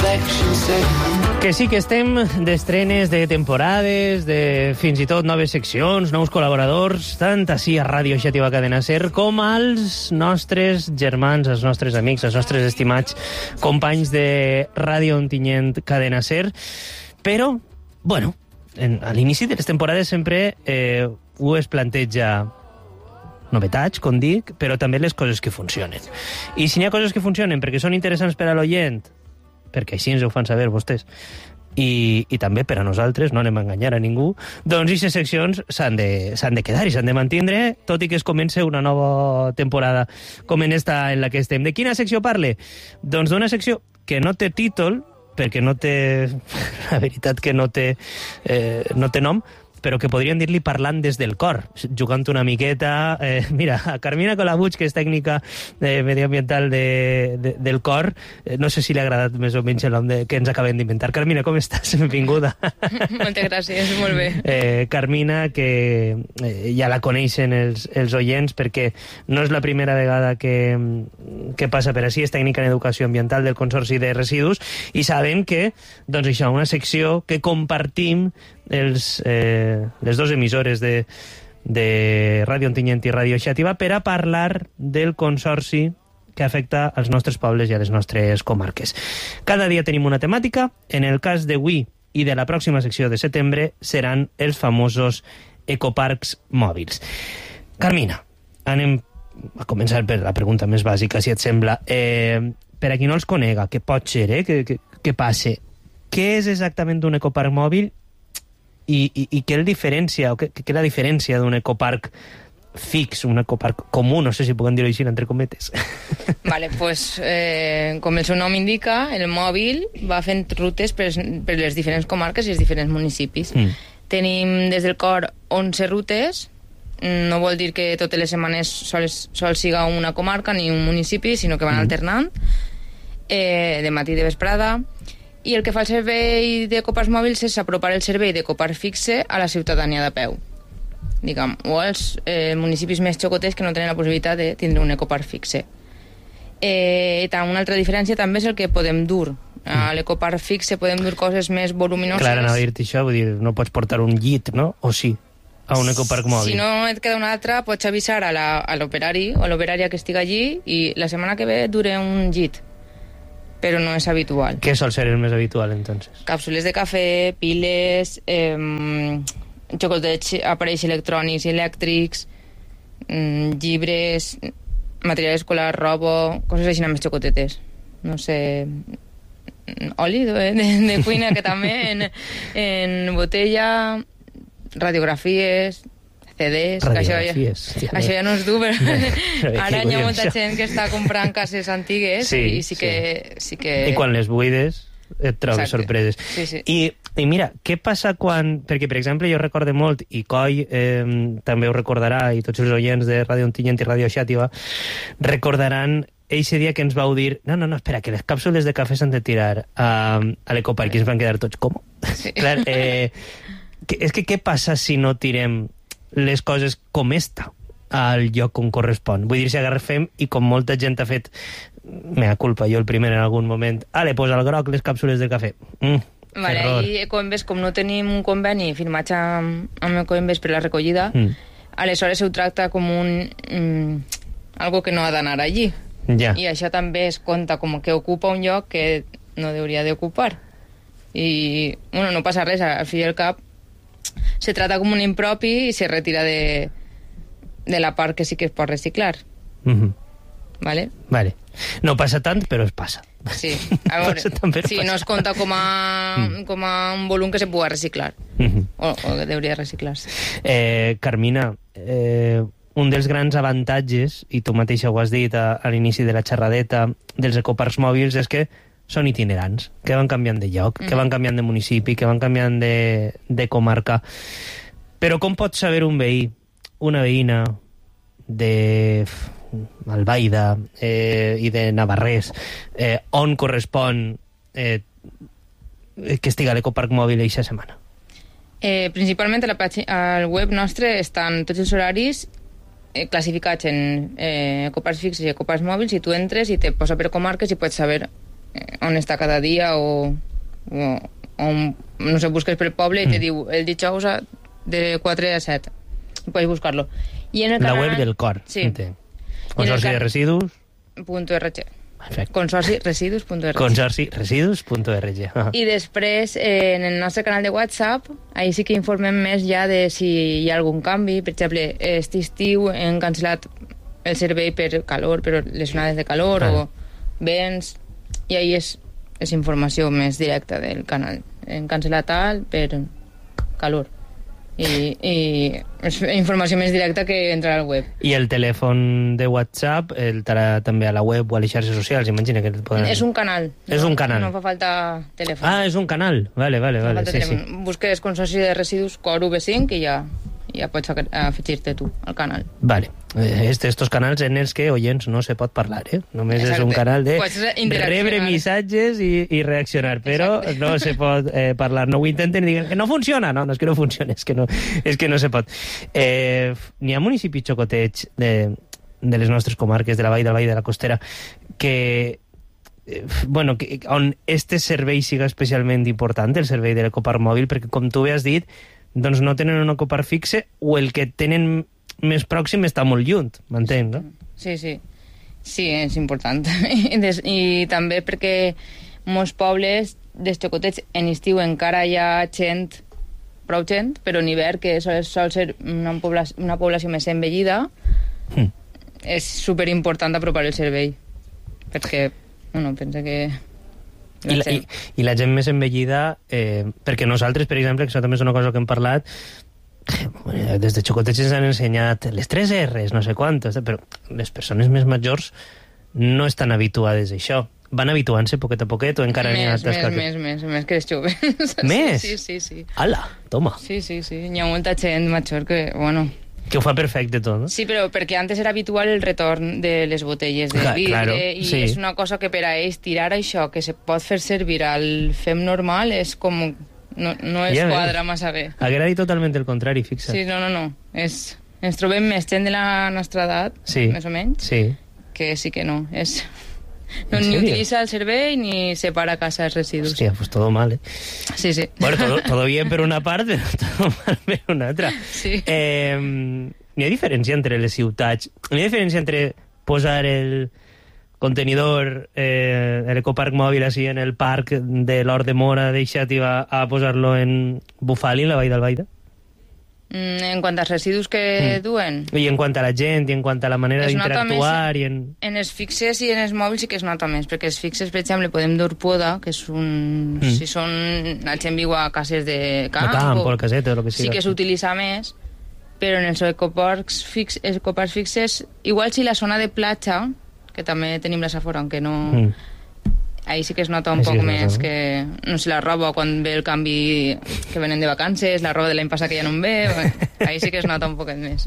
Que sí que estem d'estrenes, de temporades, de fins i tot noves seccions, nous col·laboradors, tant així a Ràdio Xàtiva Cadena SER com als nostres germans, als nostres amics, als nostres estimats companys de Ràdio Ontinyent Cadena SER. Però, bueno, a l'inici de les temporades sempre ho es planteja novetats, com dic, però també les coses que funcionen. I si n'hi ha coses que funcionen perquè són interessants per a l'oient, perquè així ens ho fan saber vostès, i també per a nosaltres, no anem a enganyar a ningú, doncs aquestes seccions s'han de quedar i s'han de mantindre, tot i que es comença una nova temporada com en esta en la que estem. De quina secció parle? Doncs d'una secció que no té títol, perquè no té... La veritat que no té nom, però que podríem dir-li parlant des del cor, jugant una miqueta... Mira, a Carmina Colabuig, que és tècnica medioambiental del cor, no sé si li ha agradat més o menys el nom que ens acabem d'inventar. Carmina, com estàs? Benvinguda. Moltes gràcies, molt bé. Carmina, que ja la coneixen els oients, perquè no és la primera vegada que passa per així, és tècnica en educació ambiental del Consorci de Residus, i sabem que, doncs això, una secció que compartim les dues emissores de Ràdio Ontinyent i Ràdio Xàtiva per a parlar del consorci que afecta als nostres pobles i a les nostres comarques. Cada dia tenim una temàtica. En el cas d'avui i de la pròxima secció de setembre seran els famosos ecoparcs mòbils. Carmina, anem a començar per la pregunta més bàsica, si et sembla. Per a qui no els conega, què pot ser, què passa? Què és exactament un ecoparc mòbil i què el diferencia, o què la diferència d'un ecoparc fix, un ecoparc comú, no sé si puguem dir-ho així, entre cometes? Vale, pues, com el seu nom indica, el mòbil va fent rutes per les diferents comarques i els diferents municipis. Tenim des del cor 11 rutes, no vol dir que totes les setmanes sol siga una comarca ni un municipi, sinó que van alternant, de matí i de vesprada. I el que fa el servei d'ecoparcs mòbils és apropar el servei d'ecoparc fixe a la ciutadania de peu, diguem, o als municipis més xocotets que no tenen la possibilitat de tindre un ecoparc fixe. Una altra diferència també és el que podem dur. A l'ecoparc fixe podem dur coses més voluminoses. Clar, anava a dir-te això, vull dir, no pots portar un llit, no? O sí? A un ecoparc mòbil. Si no et queda una altra, pots avisar a l'operari o a l'operària que estigui allí i la setmana que ve dure un llit, però no és habitual. Què sol ser el més habitual, entonces? Càpsules de cafè, piles, xocotets, aparells electrònics i elèctrics, llibres, material escolar, roba, coses així més xocotetes. No sé, oli de cuina, que també en botella, radiografies, CDs, que això ja no es du, però ara hi ha molta gent que està comprant cases antigues i sí que... I quan les buides et trobes sorpreses. Sí. I mira, què passa quan... Perquè, per exemple, jo recorde molt, i Coi també ho recordarà, i tots els oients de Ràdio Ontinyent i Ràdio Xàtiva recordaran eixe dia que ens vau dir no, espera, que les càpsules de cafè s'han de tirar a l'ecoparc, i ens van quedar tots, com? Sí. Clar, és que què passa si no tirem les coses com esta al lloc on correspon? Vull dir, si agafem, i com molta gent ha fet, mea culpa, jo el primer en algun moment, posa al groc les càpsules de cafè. Vale, i Ecoembes, com no tenim un conveni firmat amb Ecoembes per la recollida, aleshores ho tracta com algo que no ha d'anar allí. Ja. I això també es compta com que ocupa un lloc que no hauria d'ocupar. I, bueno, no passa res, al fi i al cap se trata com un impropi i se retira de la part que sí que es pot reciclar. Vale? Vale. No passa tant, però es passa. Sí, a veure, sí, no es compta com a un volum que se pugui reciclar, o que hauria de reciclar-se. Carmina, un dels grans avantatges, i tu mateixa ho has dit a l'inici de la xerradeta, dels ecoparcs mòbils és que són itinerants, que van canviant de lloc, que van canviant de municipi, que van canviant de comarca. Però com pot saber un veí, una veïna de Albaida i de Navarrés on correspon que estigui a l'ecoparc mòbil aquesta setmana? Principalment al web nostre estan tots els horaris classificats en ecoparcs fixos i ecoparcs mòbils, i tu entres i te posa per comarques i pots saber on està cada dia o no sé, busques pel poble i te diu el dijous de 4 a 7. Puedes buscarlo. I en el canal, la web del cor. Sí. Consorci de residus. .org. Perfecte. Consorciresidus.org. Consorciresidus.org. I després, en el nostre canal de WhatsApp, ahí sí que informem més ja de si hi ha algun canvi. Per exemple, aquest estiu hem cancel·lat el servei per calor, per les onades de calor o vents, i ahí és informació més directa del canal. Hem cancel·lat tal per calor. I és informació més directa que entrar al web. I el telèfon de WhatsApp estarà també a la web o a les xarxes socials, imagina que poden... És un canal. És un canal. No fa falta telèfon. Ah, és un canal. Vale, sí. Busques Consorci de Residus Cor V5 i ja pots afegir-te tu al canal. Vale. Estos canals en els que, oients, no se pot parlar, Només és un canal de rebre missatges i reaccionar, però no se pot parlar. No ho intenten i diguen que no funciona. No, és que no funciona, és que no se pot. N'hi ha municipis xocotets de les nostres comarques, de la Vall de la Costera, que on este servei siga especialment important, el servei de l'ecoparc mòbil, perquè, com tu bé has dit, doncs no tenen un ecoparc fixe, o el que tenen més pròxim està molt lluny, m'entenc, no? Sí, és important. I també perquè molts pobles dels xocotets en estiu encara hi ha prou gent, però en hivern, que sol ser una població més envellida, és superimportant apropar el servei, perquè pensa que... I la gent més envellida, perquè nosaltres, per exemple, que això també és una cosa que hem parlat, des de xocotets ens han ensenyat les 3 R's, no sé quantes, però les persones més majors no estan habituades a això. Van habituant-se poquet a poquet o encara n'hi ha altres coses? Més que els joves. Més? Sí. Ala, toma. Sí. Hi ha molta gent major que, que ho fa perfecte tot, no? Sí, però perquè antes era habitual el retorn de les botelles de vidre, i és una cosa que per a ells tirar això, que se pot fer servir al fem normal, és com... No es quadra massa bé. Agradi totalment el contrari, fixa't. Sí, no. Ens trobem més gent de la nostra edat, més o menys, que sí que no. Ni utilitza el servei ni separa casa els residus. Hòstia, pues todo mal, Sí. Bueno, todo bien per una part, però todo mal per una altra. Sí. N'hi ha diferència entre les ciutats? N'hi ha diferència entre posar el contenidor, el ecoparc mòbil així en el parc de l'Hort de Mora deixat i va a posar-lo en Bufali, en la Vall d'Albaida? En quant als residus que duen? I en quant a la gent, i en quant a la manera d'interactuar... En els fixes i en els mòbils sí que es nota més, perquè els fixes, per exemple, podem dur poda, que és un... Si són... La gent viu a cases de camp, o al caseta, o el que sigui. Sí que s'utilitza més, però en els ecoparcs fixes, igual si la zona de platja, que també tenim la Safora, aunque no... Ahí sí que es nota un poc més que... No sé, la roba, quan ve el canvi que venen de vacances, la roba de l'any passat que ja no en ve... Ahí sí que es nota un poc més.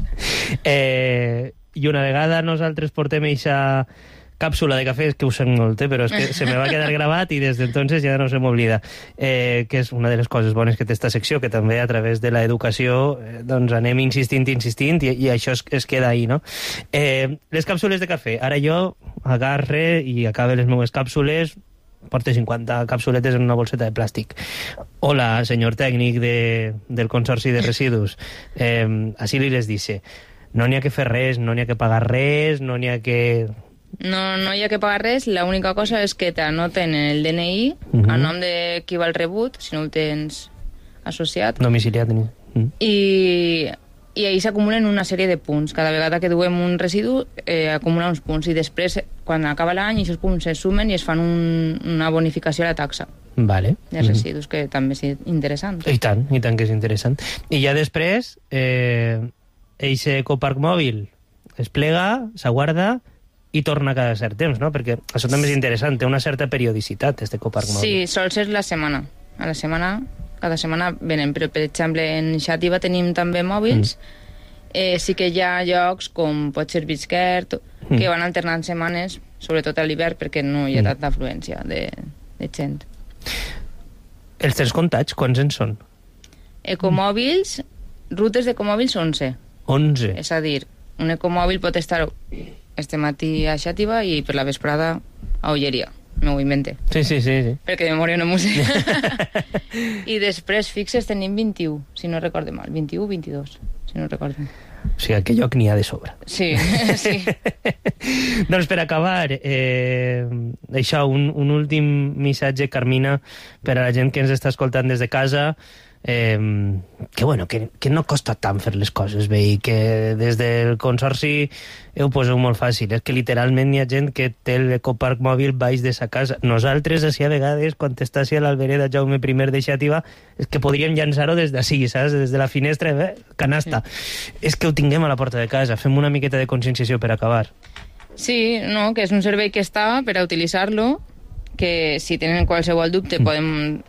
I una vegada nosaltres portem eixa càpsula de cafè, que ho sé molt, però és que se me va quedar gravat i des d'entonces ja no se m'oblida, que és una de les coses bones que té esta secció, que també a través de l'educació doncs anem insistint i això es queda ahí, no? Les càpsules de cafè. Ara jo agarre i acabe les meves càpsules, porte 50 càpsuletes en una bolseta de plàstic. Hola, senyor tècnic del Consorci de Residus. Així li les dice. No n'hi ha que fer res, no n'hi ha que pagar res, no n'hi ha que... No hi ha que pagar res, l'única cosa és que t'anoten el DNI a nom de qui va el rebut, si no el tens associat. Domiciliat. I ahí s'acumulen una sèrie de punts. Cada vegada que duem un residu acumula uns punts i després, quan acaba l'any, aquests punts se sumen i es fan una bonificació a la taxa. Vale. De residus, que també és interessant. I tant que és interessant. I ja després, eixe ecoparc mòbil es plega, s'aguarda i torna cada cert temps, no? Perquè això també és interessant, té una certa periodicitat, este ecoparc mòbil. Sí, sol ser la setmana. A la setmana, cada setmana venen, però per exemple en Xàtiva tenim també mòbils. Sí que hi ha llocs com pot ser Bisquert, que van alternant setmanes, sobretot a l'hivern, perquè no hi ha tanta afluència de gent. Els 3 comptats, quants en són? Ecomòbils, rutes d'ecomòbils 11. 11? És a dir, un ecomòbil pot estar este matí a Xàtiva i per la vesprada a Olleria. m'ho invente. Sí. Perquè de memòria no m'ho sé. I després fixes tenim 21, si no recordo mal. 21 o 22, si no recordo mal. O sigui, que lloc n'hi ha de sobre. Sí. Doncs per acabar, això, un últim missatge, Carmina, per a la gent que ens està escoltant des de casa, que no costa tant fer les coses bé i que des del Consorci ho poseu molt fàcil. És que literalment hi ha gent que té l'ecoparc mòbil baix de sa casa. Nosaltres, així a vegades, quan està a l'Albereda Jaume I de Xàtiva, és que podríem llançar-ho des d'ací, saps? Des de la finestra, canasta. És que ho tinguem a la porta de casa. Fem una miqueta de conscienciació per acabar. Sí, no, que és un servei que està per a utilitzar-lo, que si tenen qualsevol dubte podem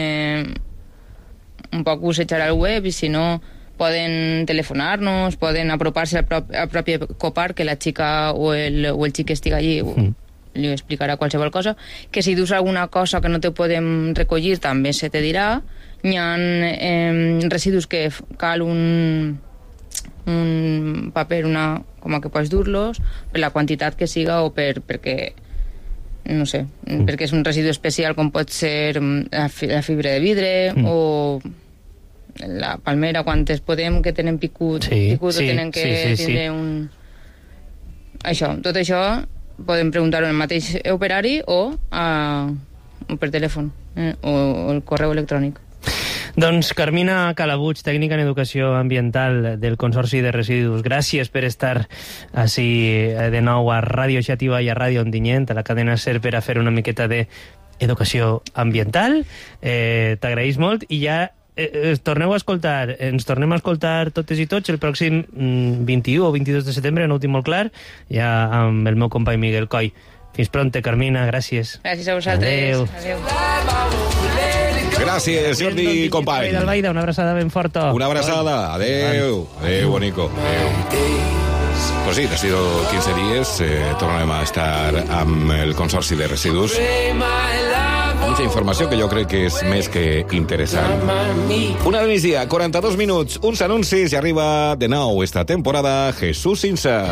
un poc bussejar al web, i si no poden telefonar-nos, poden apropar-se al propi ecoparc, que la xica o el xic que estigui allí li explicarà qualsevol cosa, que si dus alguna cosa que no te podem recollir també se te dirà. Hi ha residus que cal un paper, com que pots dur-los per la quantitat que siga, o perquè no sé, perquè és un residu especial, com pot ser la fibra de vidre o la palmera, quan es podem, que tenen picut, o tenen que tindre un... Això, tot això podem preguntar-ho al mateix operari o per telèfon o el correu electrònic. Doncs Carmina Calabuig, tècnica en educació ambiental del Consorci de Residus, gràcies per estar així de nou a Ràdio Xàtiva i a Ràdio Ontinyent, a la cadena SER, per a fer una miqueta d'educació ambiental. T'agraïs molt i ja ens tornem a escoltar totes i tots el pròxim 21 o 22 de setembre, no ho tinc molt clar, ja amb el meu company Miguel Coll. Fins pronte, Carmina, gràcies. Gràcies a vosaltres. Adéu. Gràcies, Jordi, company. D'Albaida, una abraçada ben forta. Una abraçada. Adéu. Adéu, bonico. Pues sí, ha sido 15 días. Tornarem a estar amb el Consorci de Residus. Mucha informació que jo crec que és més que interessant. Una de migdia, 42 minuts, uns anuncis i arriba de nou esta temporada Jesús Insa.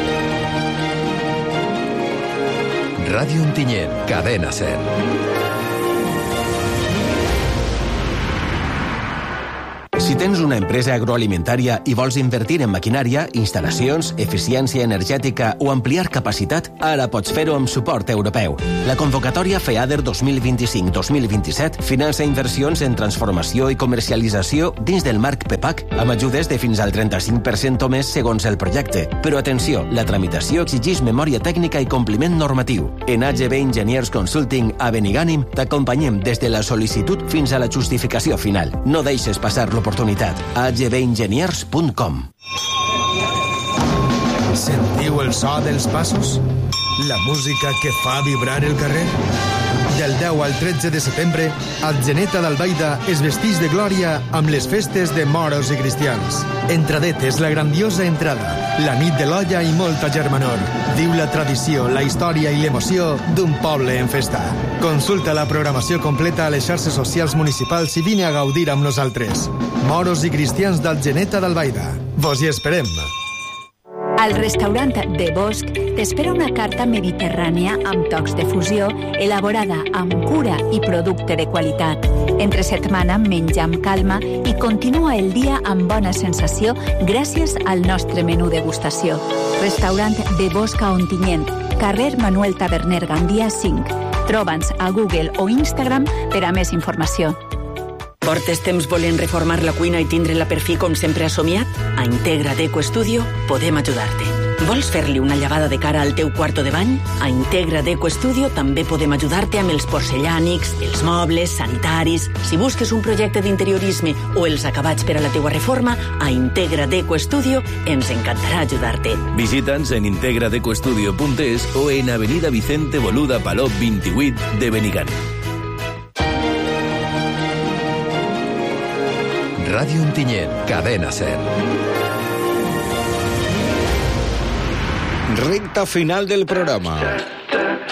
Ràdio Ontinyent, cadena SER. Si tens una empresa agroalimentària i vols invertir en maquinària, instal·lacions, eficiència energètica o ampliar capacitat, ara pots fer-ho amb suport europeu. La convocatòria FEADER 2025-2027 finança inversions en transformació i comercialització dins del marc PEPAC, amb ajudes de fins al 35% o més segons el projecte. Però atenció, la tramitació exigeix memòria tècnica i compliment normatiu. En AGB Engineers Consulting a Benigànim t'acompanyem des de la sol·licitud fins a la justificació final. No deixes passar l'oportunitat. agbengeniers.com. Sentiu el so dels passos? La música que fa vibrar el carrer? Del 10 al 13 de setembre, Atzeneta d'Albaida es vesteix de glòria amb les festes de moros i cristians. Entradetes, la grandiosa entrada, la nit de l'olla i molta germanor. Viu la tradició, la història i l'emoció d'un poble en festa. Consulta la programació completa a les xarxes socials municipals i vine a gaudir amb nosaltres. Moros i cristians d'Atzeneta d'Albaida. Vos hi esperem. Al restaurant De Bosc t'espera una carta mediterrània amb tocs de fusió, elaborada amb cura i producte de qualitat. Entre setmana menja amb calma i continua el dia amb bona sensació gràcies al nostre menú degustació. Restaurant De Bosc a Ontinyent, carrer Manuel Taverner Gandia 5. Troba'ns a Google o Instagram per a més informació. Portes temps volent reformar la cuina i tindre-la per fi com sempre has somiat? A Integra Deco Studio podem ajudar-te. Vols fer-li una llevada de cara al teu quarto de bany? A Integra Deco Studio també podem ajudar-te amb els porcellànics, els mobles, sanitaris... Si busques un projecte d'interiorisme o els acabats per a la teua reforma, a Integra Deco Studio ens encantarà ajudar-te. Visita'ns en integradecostudio.es o en Avenida Vicente Boluda Palop 28 de Benigànim. Ràdio Ontinyent, cadena SER. Recta final del programa.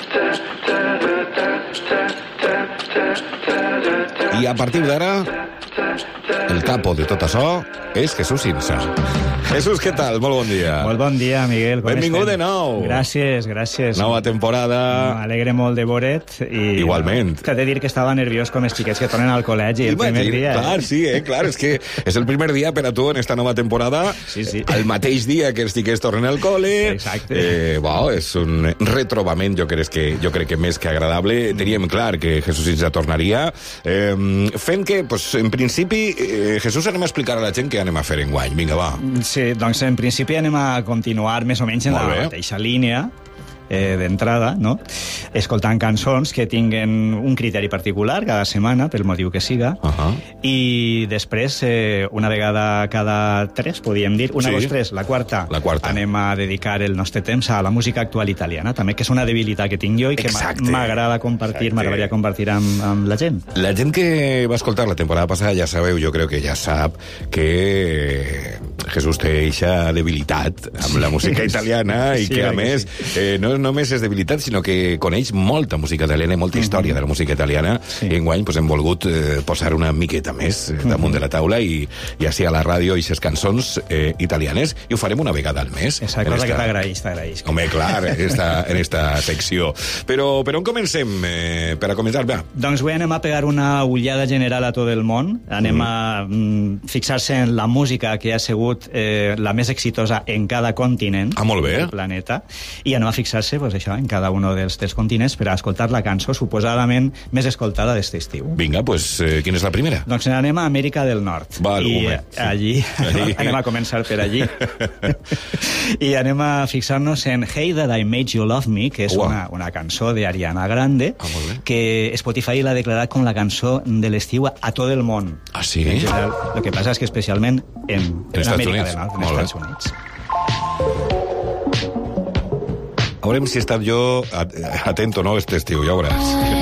I a partir d'ara El capo de tot això és Jesús Insa. Jesús, què tal? Molt bon dia. Molt bon dia, Miguel. Benvingut de nou. Gràcies, gràcies. Nova temporada. M'alegre molt de veure't. Igualment. T'he de dir que estava nerviós com els xiquets que tornen al col·legi el primer dia. Clar, sí, clar, és que és el primer dia per a tu en esta nova temporada. Sí. El mateix dia que els xiquets tornen al col·le. Exacte. És un retrobament, jo crec que més que agradable. Teníem clar que Jesús Insa tornaria. Fent que, pues, en principi, Jesús, anem a explicar a la gent què anem a fer enguany. Vinga, va. Sí, doncs en principi anem a continuar més o menys en la mateixa línia d'entrada, no? Escoltant cançons que tinguen un criteri particular cada setmana, pel motiu que siga, i després, una vegada cada 3, podríem dir, una, 2, 3, la quarta, anem a dedicar el nostre temps a la música actual italiana, també, que és una debilitat que tinc jo i que m'agrada compartir, m'agradaria compartir amb la gent. La gent que va escoltar la temporada passada, ja sabeu, jo crec que ja sap que Jesús té eixa debilitat amb la música italiana i que, a més, no només és debilitat, sinó que coneix molta música italiana i molta història de la música italiana, i enguany hem volgut posar una miqueta més damunt de la taula i així a la ràdio aquestes cançons italianes, i ho farem una vegada al mes. Esa cosa que t'agraïs. Home, clar, en esta secció. Però per on comencem? Per a començar, va. Doncs avui anem a pegar una ullada general a tot el món, anem a fixar-se en la música que ha sigut la més exitosa en cada continent del planeta, i anem a fixar-se pues, això, en cada un dels continents per a escoltar la cançó suposadament més escoltada d'este estiu. Vinga, pues, quina és la primera? Doncs anem a Amèrica del Nord. Allí anem a començar per allí. I anem a fixar-nos en Hey That I Made You Love Me, que és una cançó d'Ariana Grande, que Spotify l'ha declarat com la cançó de l'estiu a tot el món. Ah, sí? El que passa és que especialment en Amèrica del Nord, en Estats Units. Veurem si he estat jo atento o no este estiu, ja veuràs.